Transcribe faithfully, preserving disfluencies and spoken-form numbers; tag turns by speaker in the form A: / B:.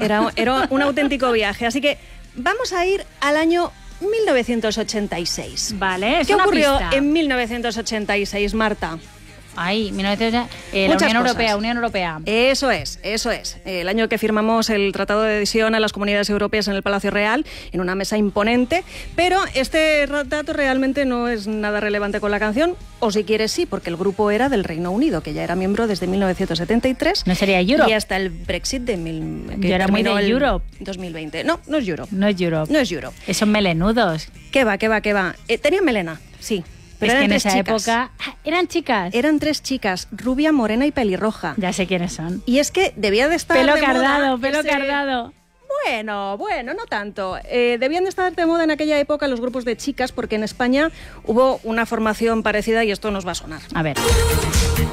A: Era, era un auténtico viaje. Así que vamos a ir al año mil novecientos ochenta y seis.
B: Vale, es
A: ¿Qué
B: una
A: ocurrió
B: pista.
A: en mil novecientos ochenta y seis, Marta?
B: Ay, mil novecientos, eh, la
A: Muchas
B: Unión
A: cosas.
B: Europea, Unión Europea.
A: Eso es, eso es. El año que firmamos el Tratado de Adhesión a las Comunidades Europeas en el Palacio Real, en una mesa imponente, pero este dato realmente no es nada relevante con la canción, o si quieres sí, porque el grupo era del Reino Unido, que ya era miembro desde mil novecientos setenta y tres.
B: ¿No sería Europe?
A: Y hasta el Brexit de mil, que
B: Yo era muy
A: terminó
B: de
A: el
B: Europe.
A: dos mil veinte. No, no es Europe.
B: No es Europe.
A: No es Europe.
B: Esos melenudos.
A: ¿Qué va, qué va, qué va? Eh, tenía melena, sí. Pero
B: es que
A: eran
B: en
A: tres
B: esa
A: chicas.
B: época... Ah, ¿eran chicas?
A: Eran tres chicas, rubia, morena y pelirroja.
B: Ya sé quiénes son.
A: Y es que debía de estar
B: Pelo
A: de moda
B: cardado, pelo
A: ese-
B: cardado.
A: Bueno, bueno, no tanto. Eh, debían de estar de moda en aquella época los grupos de chicas, porque en España hubo una formación parecida y esto nos va a sonar.
B: A ver.